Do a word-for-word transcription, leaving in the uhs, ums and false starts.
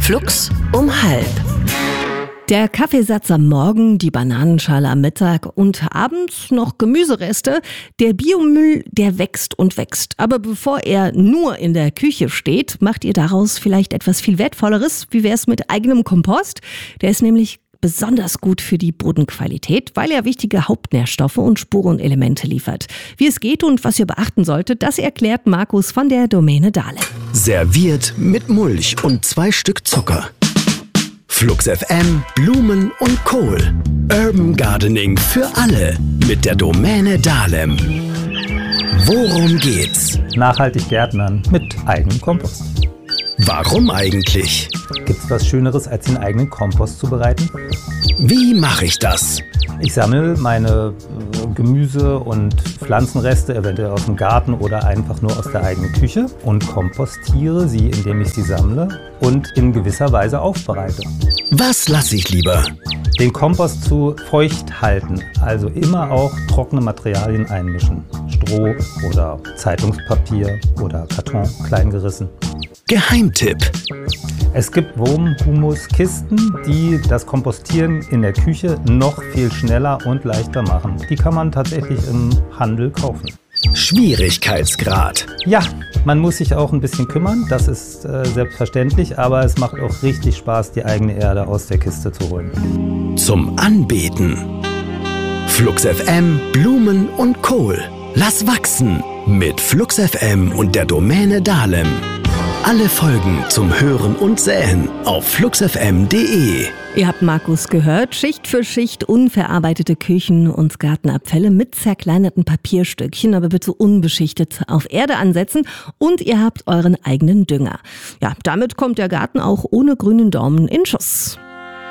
Flux um halb. Der Kaffeesatz am Morgen, die Bananenschale am Mittag und abends noch Gemüsereste. Der Biomüll, der wächst und wächst. Aber bevor er nur in der Küche steht, macht ihr daraus vielleicht etwas viel Wertvolleres. Wie wäre es mit eigenem Kompost? Der ist nämlich besonders gut für die Bodenqualität, weil er wichtige Hauptnährstoffe und Spurenelemente liefert. Wie es geht und was ihr beachten solltet, das erklärt Markus von der Domäne Dahlem. Serviert mit Mulch und zwei Stück Zucker. Flux F M, Blumen und Kohl. Urban Gardening für alle mit der Domäne Dahlem. Worum geht's? Nachhaltig Gärtnern mit eigenem Kompost. Warum eigentlich? Gibt's was Schöneres, als den eigenen Kompost zu bereiten? Wie mache ich das? Ich sammle meine Gemüse- und Pflanzenreste eventuell aus dem Garten oder einfach nur aus der eigenen Küche und kompostiere sie, indem ich sie sammle und in gewisser Weise aufbereite. Was lasse ich lieber? Den Kompost zu feucht halten, also immer auch trockene Materialien einmischen. Stroh oder Zeitungspapier oder Karton, klein gerissen. Geheimtipp. Es gibt Wurmhumuskisten, die das Kompostieren in der Küche noch viel schneller und leichter machen. Die kann man tatsächlich im Handel kaufen. Schwierigkeitsgrad. Ja, man muss sich auch ein bisschen kümmern, das ist äh, selbstverständlich, aber es macht auch richtig Spaß, die eigene Erde aus der Kiste zu holen. Zum Anbeten. Flux F M, Blumen und Kohl. Lass wachsen mit Flux F M und der Domäne Dahlem. Alle Folgen zum Hören und Säen auf flux f m punkt d e. Ihr habt Markus gehört, Schicht für Schicht unverarbeitete Küchen- und Gartenabfälle mit zerkleinerten Papierstückchen, aber bitte unbeschichtet auf Erde ansetzen und ihr habt euren eigenen Dünger. Ja, damit kommt der Garten auch ohne grünen Daumen in Schuss.